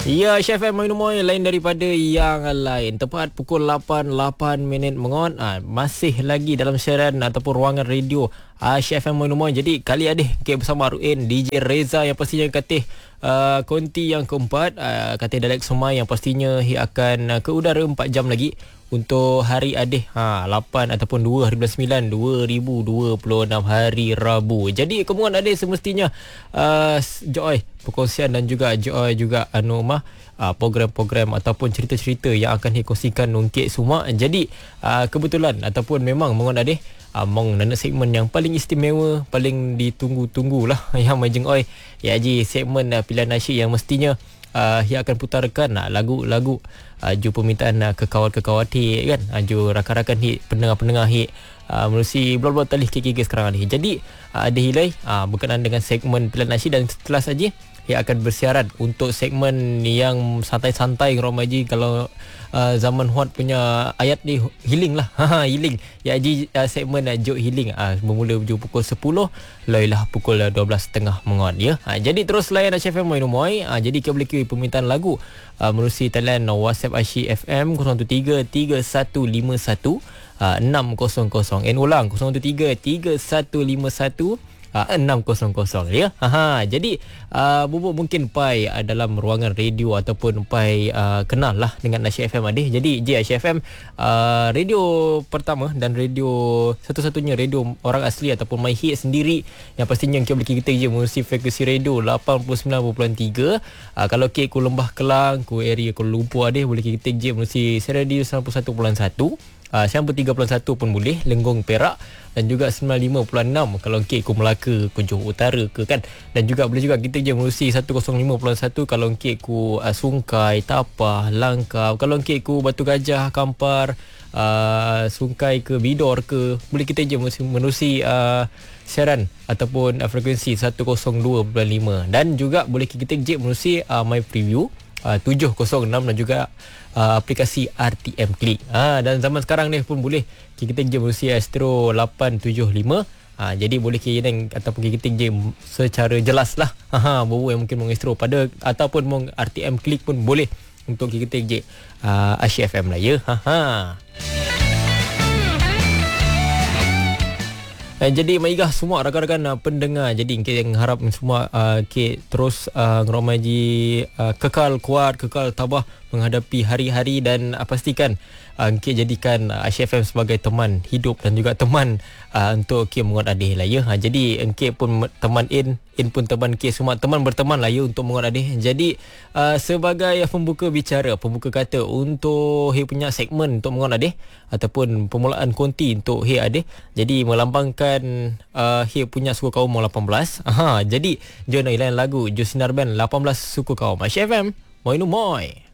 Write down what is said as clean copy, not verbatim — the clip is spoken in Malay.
Ya, Chef M Moy lain daripada yang lain. Tepat pukul 8 minit mengon. Masih lagi dalam siaran ataupun ruangan radio Chef M Moy. Jadi kali adik bersama Aruin, DJ Reza yang pastinya katih konti yang keempat, katih Dalek Semai yang pastinya akan ke udara 4 jam lagi untuk hari adih 8 ataupun 2 hari bulan 9 2026 hari Rabu. Jadi kemudian adih semestinya joy perkongsian dan juga joy juga program-program ataupun cerita-cerita yang akan dikongsikan ungkit semua. Jadi kebetulan ataupun memang mengon adih mong nana segmen yang paling istimewa, paling ditunggu-tunggu lah yang majeng oi. Ya ji segmen pilihan nasyid yang mestinya ia akan putarkan lagu-lagu ju permintaan kekawat-kekawati kan, ju rakan-rakan hit pendengar-pendengar hit melalui blog-blog talih KKG sekarang ni. Jadi ada hilai berkenaan dengan segmen pilihan nasyid, dan setelah saja ia akan bersiaran untuk segmen yang santai-santai Romaji. Kalau zaman Huat punya ayat ni healing lah. Healing. Ya ji segmen Jok Healing bermula pukul 10 lailah pukul 12.30 mengon ya. Jadi terus layan Chef M Moy. Jadi kita boleh kira permintaan lagu melalui talian WhatsApp Ashi FM 013 3151 600. Ulang 013 3151 600 ya. Jadi bubuk mungkin pai dalam ruangan radio ataupun pai kenal lah dengan Asyik FM adih. Jadi Asyik FM radio pertama dan radio satu-satunya radio orang asli ataupun my hit sendiri yang pastinya kita boleh kita je melalui frekuensi radio 89.3. Kalau ku Lembah Kelang, ku area Kuala Lumpur adih boleh kita je melalui radio 91.1. 93.1 pun boleh, Lenggong Perak, dan juga 95.6 kalau ku Melaka, ku Johor Utara ke kan. Dan juga boleh juga kita je melalui 105.1 kalau ku Sungkai, Tapah, Langkaw. Kalau ku Batu Gajah, Kampar, Sungkai ke Bidor ke, boleh kita je melalui siaran ataupun frekuensi 102.5. Dan juga boleh kita je melalui My Preview 706 dan juga aplikasi RTM Click. Dan zaman sekarang ni pun boleh kita je melalui Astro 875. Jadi boleh kita ataupun kita je secara jelas lah. Baru yang mungkin mengistro pada ataupun mong RTM Click pun boleh untuk kita je Asyik FM lah ya. Jadi maigah semua rakan-rakan pendengar. Jadi kita yang harap semua terus ngeromaji kekal kuat, kekal tabah menghadapi hari-hari, dan pastikan jadikan Asyik FM sebagai teman hidup dan juga teman untuk menguat adih lah ya. Jadi pun teman in pun teman semua teman berteman lah ya untuk menguat adih. Jadi sebagai pembuka bicara, pembuka kata untuk punya segmen untuk menguat adih ataupun permulaan konti untuk adih. Jadi melambangkan punya suku kaum 18. Jadi jom lain lagu Jo Sinar Band 18 suku kaum Asyik FM Moy.